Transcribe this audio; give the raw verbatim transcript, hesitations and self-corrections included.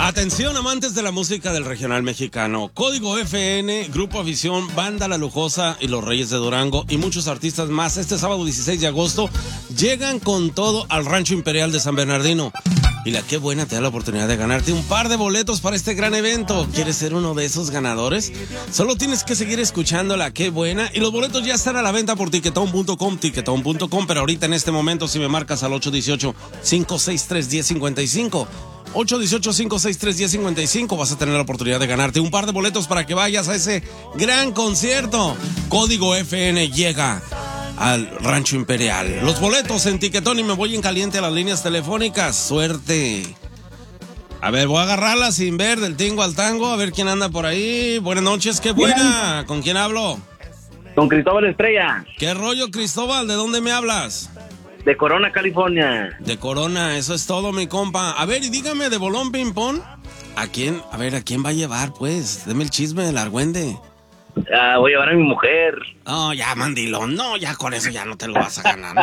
Atención, amantes de la música del regional mexicano. Código F N, Grupo Afición, Banda La Lujosa y Los Reyes de Durango y muchos artistas más este sábado dieciséis de agosto llegan con todo al Rancho Imperial de San Bernardino. Y la Qué Buena te da la oportunidad de ganarte un par de boletos para este gran evento. ¿Quieres ser uno de esos ganadores? Solo tienes que seguir escuchando La Qué Buena y los boletos ya están a la venta por tiquetón punto com, tiquetón punto com, pero ahorita en este momento si me marcas al ocho uno ocho, cinco seis tres, uno cero cinco cinco, ocho uno ocho, cinco seis tres, uno cero cinco cinco, vas a tener la oportunidad de ganarte un par de boletos para que vayas a ese gran concierto. Código F N llega al Rancho Imperial. Los boletos en Tiquetón y me voy en caliente a las líneas telefónicas. Suerte. A ver, voy a agarrarla sin ver del tingo al tango, a ver quién anda por ahí. Buenas noches, Qué Buena. ¿Con quién hablo? Con Cristóbal Estrella. ¿Qué rollo, Cristóbal? ¿De dónde me hablas? De Corona, California. De Corona, eso es todo, mi compa. A ver, y dígame, de Bolón Ping Pong, ¿a quién, a ver, a quién va a llevar, pues? Deme el chisme del argüende. Ah, voy a llevar a mi mujer. Oh, ya, mandilón. No, ya con eso ya no te lo vas a ganar.